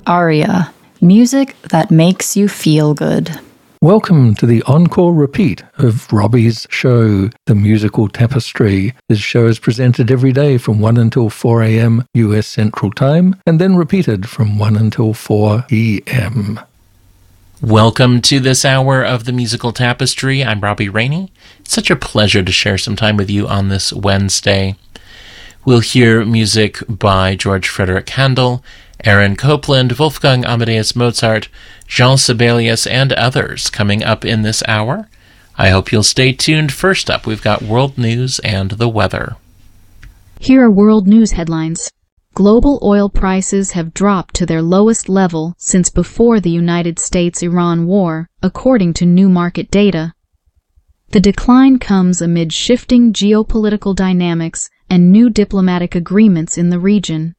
Aria, music that makes you feel good. Welcome to the encore repeat of Robbie's show, The Musical Tapestry. This show is presented every day from 1 until 4 a.m. US Central Time, and then repeated from 1 until 4 p.m. Welcome to this hour of The Musical Tapestry. I'm Robbie Rainey. It's such a pleasure to share some time with you on this Wednesday. We'll hear music by George Frederick Handel, Aaron Copland, Wolfgang Amadeus Mozart, Jean Sibelius, and others coming up in this hour. I hope you'll stay tuned. First up, we've got world news and the weather. Here are world news headlines. Global oil prices have dropped to their lowest level since before the United States-Iran war, according to new market data. The decline comes amid shifting geopolitical dynamics and new diplomatic agreements in the region.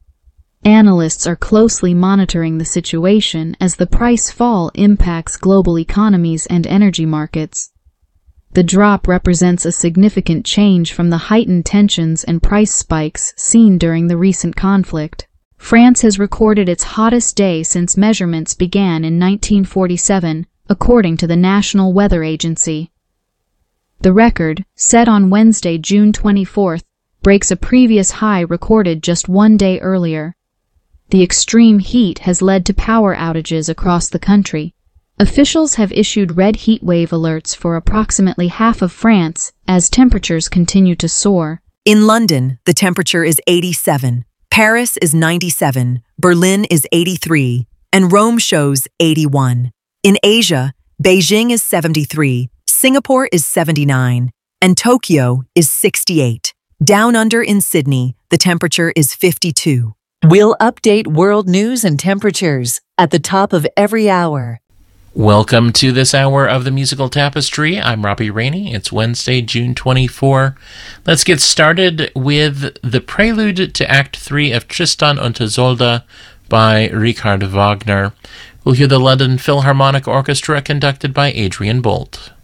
Analysts are closely monitoring the situation as the price fall impacts global economies and energy markets. The drop represents a significant change from the heightened tensions and price spikes seen during the recent conflict. France has recorded its hottest day since measurements began in 1947, according to the National Weather Agency. The record, set on Wednesday, June 24th, breaks a previous high recorded just one day earlier. The extreme heat has led to power outages across the country. Officials have issued red heat wave alerts for approximately half of France as temperatures continue to soar. In London, the temperature is 87, Paris is 97, Berlin is 83, and Rome shows 81. In Asia, Beijing is 73, Singapore is 79, and Tokyo is 68. Down under in Sydney, the temperature is 52. We'll update world news and temperatures at the top of every hour. Welcome to this hour of The Musical Tapestry. I'm Robbie Rainey. It's Wednesday, June 24. Let's get started with the prelude to Act 3 of Tristan und Isolde by Richard Wagner. We'll hear the London Philharmonic Orchestra conducted by Adrian Bolt.